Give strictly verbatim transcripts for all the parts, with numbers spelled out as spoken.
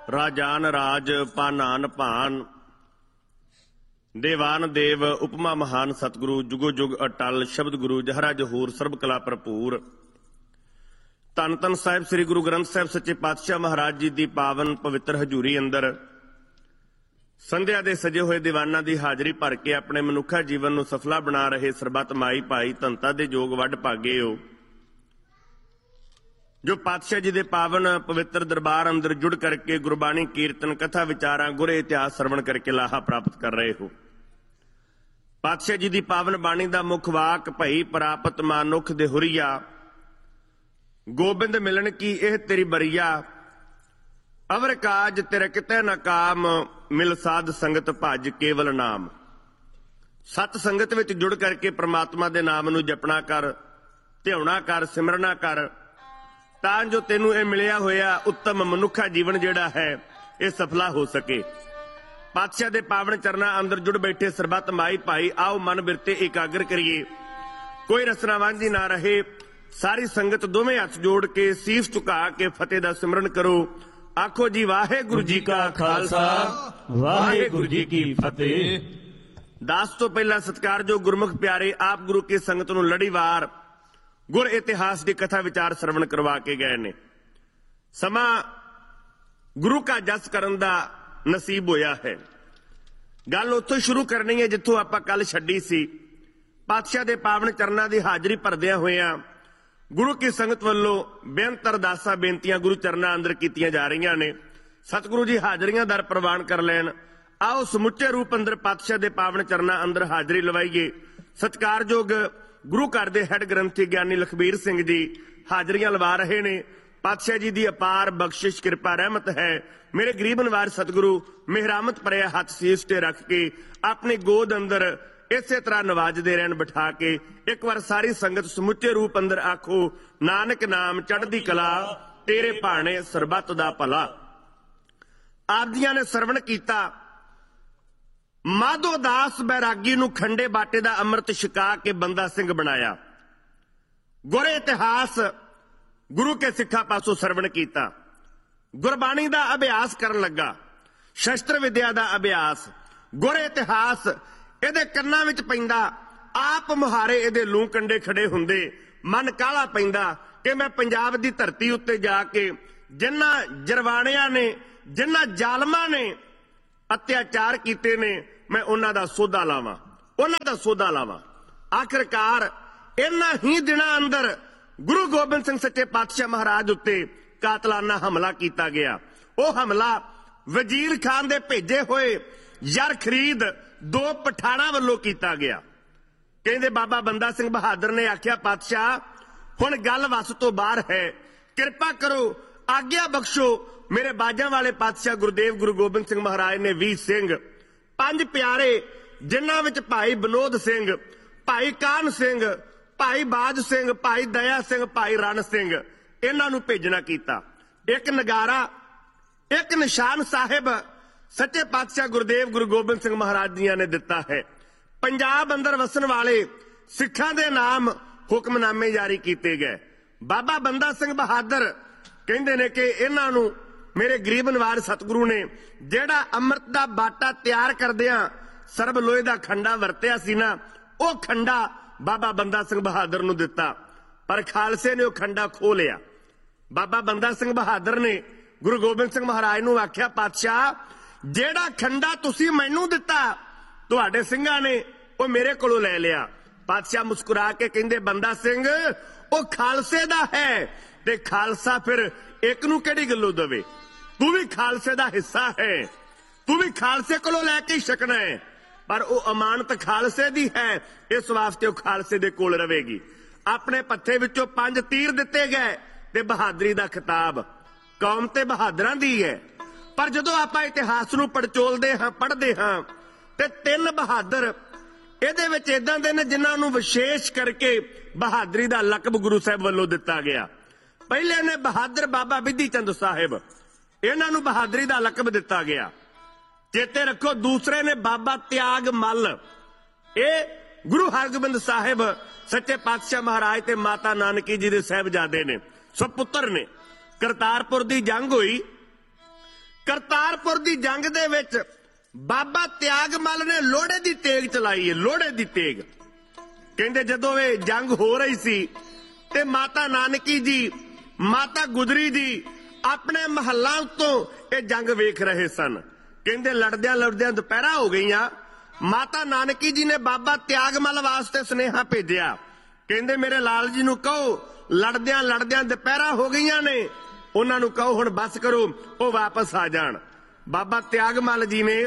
राजान राज पानान भान देवान देव उपमा महान सतगुरु जुगो जुग अटल शब्द गुरु जहरा जहूर सर्ब कला भरपूर। धन धन साहिब श्री गुरु ग्रंथ साहिब सच्चे पातशाह महाराज जी की पावन पवित्र हजूरी अंदर संध्या दे सजे हुए दीवाना की हाजरी भर के अपने मनुखा जीवन नूं सफला बना रहे सरबत माई भाई धनता दे जोग वड भागे हो, जो पातशाह जी के पावन पवित्र दरबार अंदर जुड़ करके गुरबाणी कीर्तन कथा विचारा गुरे इतिहास श्रवण करके लाहा प्राप्त कर रहे हो। पातशाह जी की पावन बाणी का मुख वाक भई प्राप्त मानुख दे हुरिया, गोबिंद मिलन की एह तेरी बरिया, अवर काज तेरे किते न काम, मिल साध संगत भज केवल नाम। सत संगत विच जुड़ करके परमात्मा दे नाम नूं जपना कर, ध्याउणा कर, सिमरना कर, तां जो तेनू ये मिलिया होया उत्तम मनुखा जीवन जिहड़ा है ये सफला हो सके। पातशाह दे पावन चरना अंदर जुड़ बैठे सरबत माई भाई आओ मन बिरते एकाग्र करिए, कोई रसना वांझी ना रहे। सारी संगत दोवें हथ जोड़ के सीस झुका के फतेह दा सिमरन करो। आखो जी वाहेगुरु जी का खालसा वाहेगुरु जी की फतेह। दास तो पहला सत्कारजोग गुरमुख प्यारे आप गुरु की संगत नूं लड़ीवार गुर इतिहास की कथा विचार श्रवण करवा के गए ने। समा गुरु का जस करन दा नसीब होया है। गल उत्थों शुरू करनी है जिथों आपां कल छड्डी सी। पातशाह दे पावन चरनां दी हाजरी भरदियां होइयां गुरु की संगत वल्लों बेअंत अरदासां बेनतियां गुरु चरनां अंदर कीतियां जा रहीआं ने। सतगुरु जी हाजरियां दर प्रवान कर लैण। आओ समुचे रूप अंदर पातशाह दे पावन चरनां अंदर हाजरी लवाईए। सत्कारयोग गुरु घर दे हैड ग्रंथी ज्ञानी लखबीर सिंह जी हाजरियां लवा रहे ने। पातशाह जी की अपार बख्शिश कृपा रहमत है। मेरे गरीब नवाज सतगुरु मेहरामत भरिया हथ सीस ते रख के अपनी गोद अंदर इसे तरह नवाजदे रहन बिठा के एक बार सारी संगत समुचे रूप अंदर आखो नानक नाम चढ़दी कला तेरे भाणे सरबत दा भला। आप जियां ने सरवण कीता माधो दास बैरागी नूं खंडे बाटे दा अमृत छका के बंदा सिंह बनाया। गुर इतिहास गुरु के सिखा पासों सरवण कीता। गुरबाणी दा अभ्यास करन लगा, शस्त्र विद्या दा अभ्यास। गुर इतिहास इहदे कन्नां विच पैंदा, आप मुहारे इहदे लूं कंडे खड़े हुंदे। मन काला पैंदा कि मैं पंजाब दी धरती उत्ते जाके जिन्हां जरवाणियां ने जिन्हां जालमां ने अत्याचार कीते ने मैं उन्हां दा सोधा लावां, उन्हां दा सोधा लावां। आखिरकार इन्हां ही दिनां अंदर गुरु गोबिंद सिंह सच्चे पातशाह महाराज उत्ते कातलाना हमला किया गया। वह हमला वजीर खान दे भेजे हुए यार खरीद दो पठाणा वालों किया गया। कहते बाबा बंदा सिंह बहादुर ने आख्या पातशाह हुण गल वस तो बाहर है, कृपा करो आग्ञा बख्शो। मेरे बाजा वाले पातशाह गुरुदेव गुरु गोबिंद सिंह महाराज ने वीर सिंह पंज प्यारे जिन्हां विच भाई विनोद सिंह, भाई कान सिंह, भाई बाज सिंह, भाई दया सिंह, भाई रण सिंह इन्हां नूं भेजना कीता। एक नगारा एक निशान साहिब सच्चे पातशाह गुरुदेव गुरु गोबिंद सिंह महाराज जी ने दिता है। पंजाब अंदर वसन वाले सिखां दे नाम हुक्मनामे जारी किए गए। बाबा बंदा सिंह बहादुर कहते ने कि इन्हां नूं मेरे गरीब नवाज सतगुरु ने जिहड़ा अमृत दा बाटा तैयार करदिआं सरब लोहे दा खंडा वरतिया सी ना, वो खंडा बाबा बंदा सिंह बहादुर नूं दिता, पर खालसे ने वो खंडा खो लिया। बाबा बंदा सिंह बहादुर ने गुरु गोबिंद सिंह महाराज नूं आख्या पातशाह जेड़ा खंडा तुसी मैनू दिता तुहाडे सिंघां ने वो मेरे कोलों ले लिया। पातशाह मुस्कुरा के कहंदे बंदा सिंह वो खालसे दा है ते खालसा फिर एक नूं किहड़ी गल्लों दवे, तू भी खालसे दा हिस्सा है, तू भी खालसे कोलों लैके ही छकना है। पर वो अमानत खालसे दी है, इस वास्ते वो खालसे दे कोल रवेगी। अपने पत्थे विचों पंज तीर दिते गए ते बहादरी दा खिताब कौम ते बहादरां दी है। पर जदों आपां इतिहास नूं पड़चोलदे हां पढ़दे हां ते तीन बहादुर इहदे विच इदां दे ने जिन्हां नूं विशेष करके बहादरी दा लकब गुरु साहिब वल्लों दिता गया। पहले ने बहादुर बाबा बिधी चंद साहिब, इन्हां नूं बहादरी दा लकब दिता गया। चेते रखो दूसरे ने बाबा त्याग मल, ये गुरु हरगोबिंद साहिब सच्चे पातशाह महाराज ते माता नानकी जी दे साहिबजादे ने, सुपुत्र ने। करतारपुर दी जंग हुई, ਕਰਤਾਰਪੁਰ ਦੀ ਜੰਗ ਦੇ ਵਿੱਚ ਬਾਬਾ ਤਿਆਗਮੱਲ ਨੇ ਲੋਹੜੇ ਦੀ ਤੇਗ ਚਲਾਈ ਹੈ, ਲੋਹੜੇ ਦੀ ਤੇਗ। ਕਹਿੰਦੇ ਜਦੋਂ ਇਹ ਜੰਗ ਹੋ ਰਹੀ ਸੀ ਤੇ ਮਾਤਾ ਨਾਨਕੀ ਜੀ, ਮਾਤਾ ਗੁਜਰੀ ਜੀ ਆਪਣੇ ਮਹੱਲਾਂ ਉੱਤੋਂ ਇਹ ਜੰਗ ਵੇਖ ਰਹੇ ਸਨ। ਕਹਿੰਦੇ ਲੜਦਿਆਂ ਲੜਦਿਆਂ ਦੁਪਹਿਰਾ ਹੋ ਗਈਆਂ। ਮਾਤਾ ਨਾਨਕੀ ਜੀ ਨੇ ਬਾਬਾ ਤਿਆਗਮੱਲ ਵਾਸਤੇ ਸੁਨੇਹਾ ਭੇਜਿਆ। ਕਹਿੰਦੇ ਮੇਰੇ ਲਾਲ ਜੀ ਨੂੰ ਕਹੋ ਲੜਦਿਆਂ ਲੜਦਿਆਂ ਦੁਪਹਿਰਾ ਹੋ ਗਈਆਂ ਨੇ, ਉਹਨਾਂ ਨੂੰ ਕਹੋ ਹੁਣ ਬਸ ਕਰੋ, ਉਹ ਵਾਪਸ ਆ ਜਾਣ। ਬਾਬਾ ਤਿਆਗਮੱਲ ਜੀ ਨੇ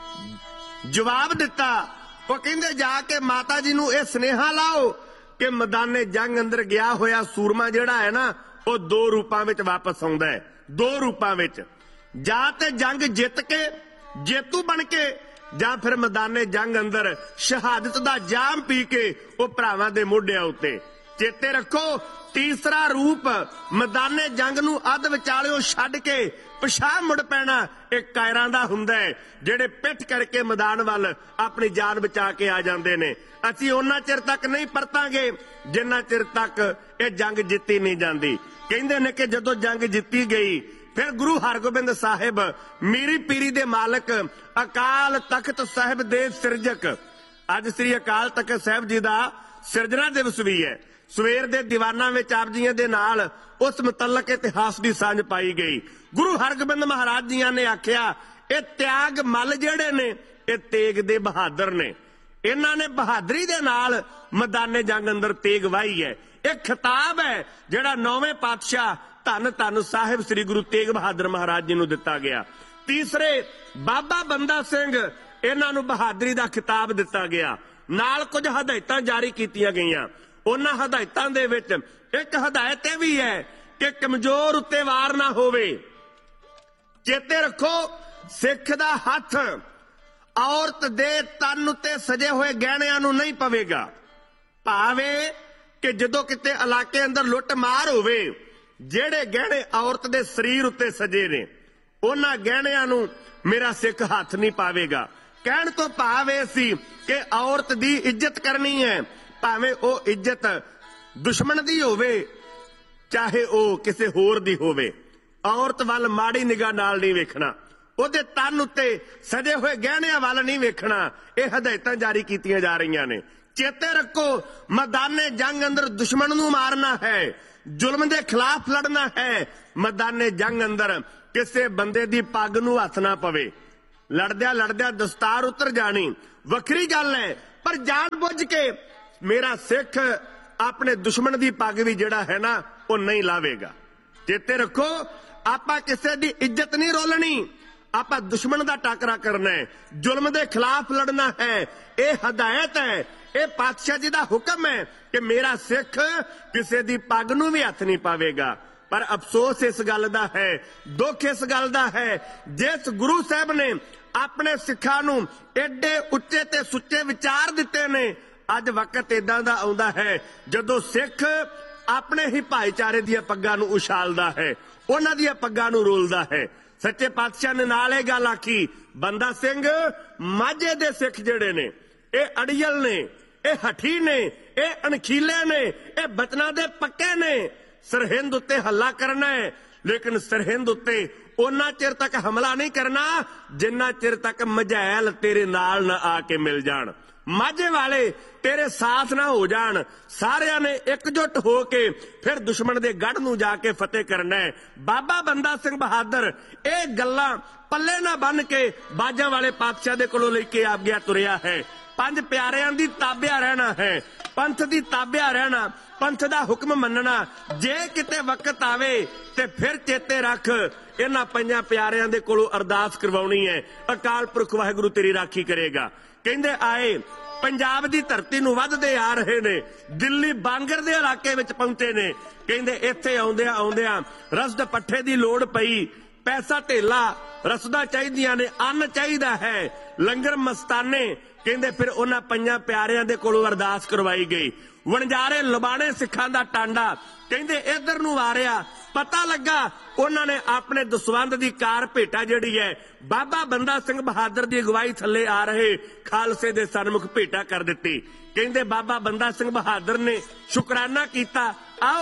ਜਵਾਬ ਦਿੱਤਾ, ਉਹ ਕਹਿੰਦੇ ਜਾ ਕੇ ਮਾਤਾ ਜੀ ਨੂੰ ਇਹ ਸੁਨੇਹਾ ਲਾਓ ਕਿ ਮੈਦਾਨੇ ਜੰਗ ਅੰਦਰ ਗਿਆ ਹੋਇਆ ਸੂਰਮਾ ਜਿਹੜਾ ਹੈ ਨਾ, ਉਹ ਦੋ ਰੂਪਾਂ ਵਿੱਚ ਵਾਪਸ ਆਉਂਦਾ ਹੈ, ਦੋ ਰੂਪਾਂ ਵਿੱਚ। ਜਾਂ ਤੇ ਜੰਗ ਜਿੱਤ ਕੇ ਜੇਤੂ ਬਣ ਕੇ, ਜਾਂ ਫਿਰ ਮੈਦਾਨੇ ਜੰਗ ਅੰਦਰ ਸ਼ਹਾਦਤ ਦਾ ਜਾਮ ਪੀ ਕੇ ਉਹ ਭਰਾਵਾਂ ਦੇ ਮੋਢਿਆਂ ਉੱਤੇ। ਚੇਤੇ ਰੱਖੋ ਤੀਸਰਾ ਰੂਪ ਮੈਦਾਨੇ ਜੰਗ ਨੂੰ ਅੱਧ ਵਿਚਾਲਿਓ ਛੱਡ ਕੇ ਪਿਛਾਂਹ ਮੁੜ ਪੈਣਾ ਇਹ ਕਾਇਰਾਂ ਦਾ ਹੁੰਦਾ ਹੈ, ਜਿਹੜੇ ਪਿੱਠ ਕਰਕੇ ਮੈਦਾਨ ਵੱਲ ਆਪਣੀ ਜਾਨ ਬਚਾ ਕੇ ਆ ਜਾਂਦੇ ਨੇ। ਅਸੀਂ ਉਹਨਾਂ ਚਿਰ ਤੱਕ ਨਹੀਂ ਪਰਤਾਂਗੇ ਜਿੰਨਾ ਚਿਰ ਤੱਕ ਇਹ ਜੰਗ ਜਿੱਤੀ ਨਹੀਂ ਜਾਂਦੀ। ਕਹਿੰਦੇ ਨੇ ਕਿ ਜਦੋਂ ਜੰਗ ਜਿੱਤੀ ਗਈ ਫਿਰ ਗੁਰੂ ਹਰਗੋਬਿੰਦ ਸਾਹਿਬ ਮੀਰੀ ਪੀਰੀ ਦੇ ਮਾਲਕ ਅਕਾਲ ਤਖਤ ਸਾਹਿਬ ਦੇ ਸਿਰਜਕ, ਅੱਜ ਸ੍ਰੀ ਅਕਾਲ ਤਖਤ ਸਾਹਿਬ ਜੀ ਦਾ ਸਿਰਜਣਾ ਦਿਵਸ ਵੀ ਹੈ। ਸਵੇਰ ਦੇ ਦੀਵਾਨਾਂ ਵਿੱਚ ਆਪ ਜੀਆਂ ਦੇ ਨਾਲ ਉਸ ਮੁਤਲਕ ਇਤਿਹਾਸ ਦੀ ਸਾਂਝ ਪਾਈ ਗਈ। ਗੁਰੂ ਹਰਗੋਬਿੰਦ ਮਹਾਰਾਜ ਜੀਆਂ ਨੇ ਆਖਿਆ ਇਹ ਤਿਆਗ ਮੱਲ ਜਿਹੜੇ ਨੇ ਇਹ ਤੇਗ ਦੇ ਬਹਾਦਰ ਨੇ, ਇਹਨਾਂ ਨੇ ਬਹਾਦਰੀ ਦੇ ਨਾਲ ਮੈਦਾਨੇ ਜੰਗ ਅੰਦਰ ਤੇਗ ਵਾਹੀ ਹੈ। ਇਹ ਖਿਤਾਬ ਹੈ ਜਿਹੜਾ ਨੌਵੇਂ ਪਾਤਸ਼ਾਹ ਧੰਨ ਧੰਨ ਸਾਹਿਬ ਸ੍ਰੀ ਗੁਰੂ ਤੇਗ ਬਹਾਦਰ ਮਹਾਰਾਜ ਜੀ ਨੂੰ ਦਿੱਤਾ ਗਿਆ। ਤੀਸਰੇ ਬਾਬਾ ਬੰਦਾ ਸਿੰਘ, ਇਹਨਾਂ ਨੂੰ ਬਹਾਦਰੀ ਦਾ ਖਿਤਾਬ ਦਿੱਤਾ ਗਿਆ। ਨਾਲ ਕੁਝ ਹਦਾਇਤਾਂ ਜਾਰੀ ਕੀਤੀਆਂ ਗਈਆਂ। ਉਹਨਾਂ ਹਦਾਇਤਾਂ ਦੇ ਵਿੱਚ ਇੱਕ ਹਦਾਇਤ ਇਹ ਵੀ ਹੈ ਕਿ ਕਮਜ਼ੋਰ ਉੱਤੇ ਵਾਰ ਨਾ ਹੋਵੇ। ਚੇਤੇ ਰੱਖੋ ਸਿੱਖ ਦਾ ਹੱਥ ਔਰਤ ਦੇ ਤਨ ਉੱਤੇ ਸਜੇ ਹੋਏ ਗਹਿਣਿਆਂ ਨੂੰ ਨਹੀਂ ਪਵੇਗਾ। ਭਾਵੇਂ ਕਿ ਜਦੋਂ ਕਿਤੇ ਇਲਾਕੇ ਅੰਦਰ ਲੁੱਟ ਮਾਰ ਹੋਵੇ, ਜਿਹੜੇ ਗਹਿਣੇ ਔਰਤ ਦੇ ਸਰੀਰ ਉੱਤੇ ਸਜੇ ਨੇ ਉਹਨਾਂ ਗਹਿਣਿਆਂ ਨੂੰ ਮੇਰਾ ਸਿੱਖ ਹੱਥ ਨਹੀਂ ਪਾਵੇਗਾ। ਕਹਿਣ ਤੋਂ ਭਾਵ ਇਹ ਸੀ ਕਿ ਔਰਤ ਦੀ ਇੱਜ਼ਤ ਕਰਨੀ ਹੈ, ਭਾਵੇਂ ਉਹ ਇੱਜ਼ਤ ਦੁਸ਼ਮਣ ਦੀ ਹੋਵੇ ਚਾਹੇ ਉਹ ਕਿਸੇ ਹੋਰ ਦੀ ਹੋਵੇ। ਔਰਤ ਵੱਲ ਮਾੜੀ ਨਿਗਾਹ ਨਾਲ ਨਹੀਂ ਵੇਖਣਾ, ਉਹਦੇ ਤਨ ਉੱਤੇ ਸਜੇ ਹੋਏ ਗਹਿਣਿਆਂ ਵੱਲ ਨਹੀਂ ਵੇਖਣਾ। ਇਹ ਹਦਾਇਤਾਂ ਜਾਰੀ ਕੀਤੀਆਂ ਜਾ ਰਹੀਆਂ ਨੇ। ਚੇਤੇ ਰੱਖੋ ਮੈਦਾਨੇ ਜੰਗ ਅੰਦਰ ਦੁਸ਼ਮਣ ਨੂੰ ਮਾਰਨਾ ਹੈ, ਜ਼ੁਲਮ ਦੇ ਖਿਲਾਫ ਲੜਨਾ ਹੈ। ਮੈਦਾਨੇ ਜੰਗ ਅੰਦਰ ਕਿਸੇ ਬੰਦੇ ਦੀ ਪੱਗ ਨੂੰ ਹੱਥ ਨਾ ਪਵੇ। ਲੜਦਿਆਂ ਲੜਦਿਆਂ ਦਸਤਾਰ ਉਤਰ ਜਾਣੀ ਵੱਖਰੀ ਗੱਲ ਹੈ, ਪਰ ਜਾਣ ਬੁੱਝ ਕੇ ਮੇਰਾ ਸਿੱਖ ਆਪਣੇ ਦੁਸ਼ਮਣ ਦੀ ਪੱਗ ਵੀ ਜਿਹੜਾ ਹੈ ਨਾ ਉਹ ਨਹੀਂ ਲਾਵੇਗਾ। ਚੇਤੇ ਰੱਖੋ ਆਪਾਂ ਕਿਸੇ ਦੀ ਇੱਜ਼ਤ ਨਹੀਂ ਰੋਲਣੀ, ਆਪਾਂ ਦੁਸ਼ਮਣ ਦਾ ਟਾਕਰਾ ਕਰਨਾ ਹੈ, ਜ਼ੁਲਮ ਦੇ ਖਿਲਾਫ ਲੜਨਾ ਹੈ। ਇਹ ਹਦਾਇਤ ਹੈ, ਇਹ ਪਾਤਸ਼ਾਹ ਜੀ ਦਾ ਹੁਕਮ ਹੈ ਕਿ ਮੇਰਾ ਸਿੱਖ ਕਿਸੇ ਦੀ ਪੱਗ ਨੂੰ ਵੀ ਹੱਥ ਨਹੀਂ ਪਾਵੇਗਾ। ਪਰ ਅਫਸੋਸ ਇਸ ਗੱਲ ਦਾ ਹੈ, ਦੁੱਖ ਇਸ ਗੱਲ ਦਾ ਹੈ, ਜਿਸ ਗੁਰੂ ਸਾਹਿਬ ਨੇ ਆਪਣੇ ਸਿੱਖਾਂ ਨੂੰ ਏਡੇ ਉੱਚੇ ਤੇ ਸੁੱਚੇ ਵਿਚਾਰ ਦਿੱਤੇ ਨੇ, ਅੱਜ ਵਕਤ ਇਦਾਂ ਦਾ ਆਉਂਦਾ ਹੈ ਜਦੋਂ ਸਿੱਖ ਆਪਣੇ ਹੀ ਭਾਈਚਾਰੇ ਦੀਆਂ ਪੱਗਾਂ ਨੂੰ ਉਛਾਲਦਾ ਹੈ, ਉਹਨਾਂ ਦੀਆਂ ਪੱਗਾਂ ਨੂੰ ਰੋਲਦਾ ਹੈ। ਸੱਚੇ ਪਾਤਸ਼ਾਹ ਨੇ ਨਾਲ ਇਹ ਗੱਲ ਆਖੀ, ਬੰਦਾ ਸਿੰਘ ਮਾਝੇ ਦੇ ਸਿੱਖ ਜਿਹੜੇ ਨੇ ਇਹ ਅੜੀਅਲ ਨੇ, ਇਹ ਹਠੀ ਨੇ, ਇਹ ਅਣਖੀਲੇ ਨੇ, ਇਹ ਬਚਨਾਂ ਦੇ ਪੱਕੇ ਨੇ। ਸਰਹਿੰਦ ਉੱਤੇ ਹੱਲਾ ਕਰਨਾ ਹੈ, ਲੇਕਿਨ ਸਰਹਿੰਦ ਉੱਤੇ ਉਹਨਾਂ ਚਿਰ ਤੱਕ ਹਮਲਾ ਨਹੀਂ ਕਰਨਾ ਜਿੰਨਾ ਚਿਰ ਤੱਕ ਮਝੈਲ ਤੇਰੇ ਨਾਲ ਨਾ ਆ ਕੇ ਮਿਲ ਜਾਣ, ਮਾਝੇ ਵਾਲੇ ਤੇਰੇ ਸਾਥ ਨਾ ਹੋ ਜਾਣ। ਸਾਰਿਆਂ ਨੇ ਇਕਜੁੱਟ ਹੋ ਕੇ ਫਿਰ ਦੁਸ਼ਮਣ ਦੇ ਗੜ ਨੂੰ ਜਾ ਕੇ ਫਤਿਹ ਕਰਨਾ ਹੈ। ਬਾਬਾ ਬੰਦਾ ਸਿੰਘ ਬਹਾਦਰ ਇਹ ਗੱਲਾਂ ਪੱਲੇ ਨਾ ਬੰਨ ਕੇ ਬਾਜਾਂ ਵਾਲੇ ਪਾਤਸ਼ਾਹ ਦੇ ਕੋਲੋਂ ਲੈ ਕੇ ਆਪ ਗਿਆ ਤੁਰਿਆ ਹੈ। ਪੰਜ ਪਿਆਰਿਆਂ ਦੀ ਤਾਬਿਆ ਰਹਿਣਾ ਹੈ, ਪੰਥ ਦੀ ਤਾਬਿਆ ਰਹਿਣਾ, ਪੰਥ ਦਾ ਹੁਕਮ ਮੰਨਣਾ। ਜੇ ਕਿਤੇ ਵਕਤ ਆਵੇ ਤੇ ਫਿਰ ਚੇਤੇ ਰੱਖ ਇਹਨਾਂ ਪੰਜਾਂ ਪਿਆਰਿਆਂ ਦੇ ਕੋਲੋਂ ਅਰਦਾਸ ਕਰਵਾਉਣੀ ਹੈ, ਅਕਾਲ ਪੁਰਖ ਵਾਹਿਗੁਰੂ ਤੇਰੀ ਰਾਖੀ ਕਰੇਗਾ। ਕਹਿੰਦੇ ਆਏ ਪੰਜਾਬ ਦੀ ਧਰਤੀ ਨੂੰ ਵੱਧਦੇ ਆ ਰਹੇ ਨੇ, ਦਿੱਲੀ ਬਾਂਗਰ ਦੇ ਇਲਾਕੇ ਵਿੱਚ ਪਹੁੰਚੇ ਨੇ। ਕਹਿੰਦੇ ਇੱਥੇ ਆਉਂਦਿਆਂ ਆਉਂਦਿਆਂ ਰਸਦ ਪੱਠੇ ਦੀ ਲੋੜ ਪਈ, ਪੈਸਾ ਧੇਲਾ ਰਸਦਾਂ ਚਾਹੀਦੀਆਂ ਨੇ, ਅੰਨ ਚਾਹੀਦਾ ਹੈ, ਲੰਗਰ ਮਸਤਾਨੇ। ਕਹਿੰਦੇ ਫਿਰ ਉਹਨਾਂ ਪੰਜਾਂ ਪਿਆਰਿਆਂ ਦੇ ਕੋਲੋਂ ਅਰਦਾਸ ਕਰਵਾਈ ਗਈ। ਵਣਜਾਰੇ ਲਬਾਣੇ ਸਿੱਖਾਂ ਦਾ ਟਾਂਡਾ ਕਹਿੰਦੇ ਇਧਰ ਨੂੰ ਆ ਰਿਹਾ, ਪਤਾ ਲੱਗਾ ਉਹਨਾਂ ਨੇ ਆਪਣੇ ਦਸਵੰਧ ਦੀ ਕਾਰ ਭੇਟਾ ਜਿਹੜੀ ਹੈ ਬਾਬਾ ਬੰਦਾ ਸਿੰਘ ਬਹਾਦਰ ਦੀ ਅਗਵਾਈ ਥੱਲੇ ਆ ਰਹੇ ਖਾਲਸੇ ਦੇ ਸਨਮੁਖ ਭੇਟਾ ਕਰ ਦਿੱਤੀ। ਕਹਿੰਦੇ ਬਾਬਾ ਬੰਦਾ ਸਿੰਘ ਬਹਾਦਰ ਨੇ ਸ਼ੁਕਰਾਨਾ ਕੀਤਾ, ਆਓ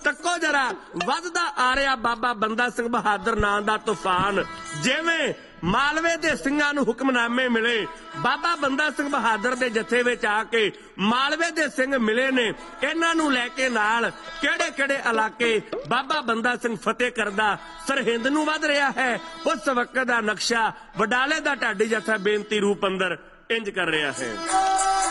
ਤੱਕੋ ਜਰਾ ਵੱਧਦਾ ਆ ਰਿਹਾ ਬਾਬਾ ਬੰਦਾ ਸਿੰਘ ਬਹਾਦਰ ਨਾਂ ਦਾ ਤੂਫਾਨ। ਜਿਵੇਂ ਮਾਲਵੇ ਦੇ ਸਿੰਘਾਂ ਨੂੰ ਹੁਕਮਨਾਮੇ ਮਿਲੇ, ਬਾਬਾ ਬੰਦਾ ਸਿੰਘ ਬਹਾਦਰ ਦੇ ਜਥੇ ਵਿੱਚ ਆ ਕੇ ਮਾਲਵੇ ਦੇ ਸਿੰਘ ਮਿਲੇ ਨੇ। ਇਹਨਾਂ ਨੂੰ ਲੈ ਕੇ ਨਾਲ ਕਿਹੜੇ ਕਿਹੜੇ ਇਲਾਕੇ ਬਾਬਾ ਬੰਦਾ ਸਿੰਘ ਫਤਿਹ ਕਰਦਾ ਸਰਹਿੰਦ ਨੂੰ ਵੱਧ ਰਿਹਾ ਹੈ, ਉਸ ਵਕਤ ਦਾ ਨਕਸ਼ਾ ਵਡਾਲੇ ਦਾ ਢਾਡੀ ਜਥਾ ਬੇਨਤੀ ਰੂਪ ਅੰਦਰ ਇੰਜ ਕਰ ਰਿਹਾ ਹੈ।